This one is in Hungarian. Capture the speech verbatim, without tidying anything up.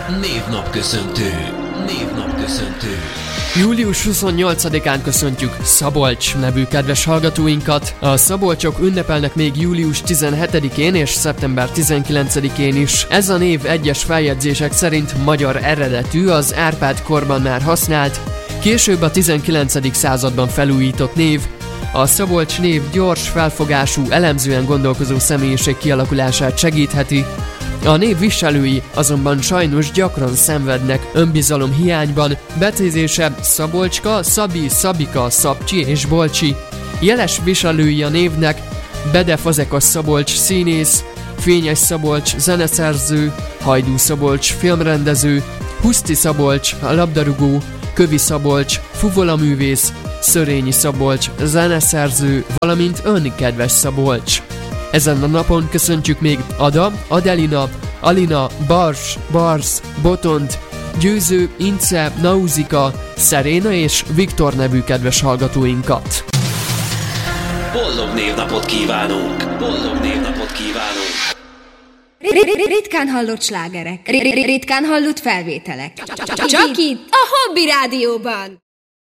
Névnapköszöntő. Névnapköszöntő. július huszonnyolcadikán köszöntjük Szabolcs nevű kedves hallgatóinkat. A szabolcsok ünnepelnek még július tizenhetedikén és szeptember tizenkilencedikén is. Ez a név egyes feljegyzések szerint magyar eredetű, az Árpád korban már használt, később a tizenkilencedik században felújított név. A Szabolcs név gyors, felfogású, elemzően gondolkozó személyiség kialakulását segítheti. A név viselői azonban sajnos gyakran szenvednek önbizalom hiányban, becézése Szabolcska, Szabi, Szabika, Szabcsi és Bolcsi. Jeles viselői a névnek Bede Fazekas Szabolcs színész, Fényes Szabolcs zeneszerző, Hajdú Szabolcs filmrendező, Huszti Szabolcs labdarúgó, Kövi Szabolcs fuvolaművész, Szörényi Szabolcs zeneszerző, valamint önkedves Szabolcs. Ezen a napon köszöntjük még Ada, Adelina, Alina, Bars, Barsz, Botont, Győző, Ince, Nauzika, Szeréna és Viktor nevű kedves hallgatóinkat. Boldog névnapot kívánunk! Boldog névnapot kívánunk! Ritkán hallott slágerek, ritkán hallott felvételek. Csak itt, a Hobby Rádióban!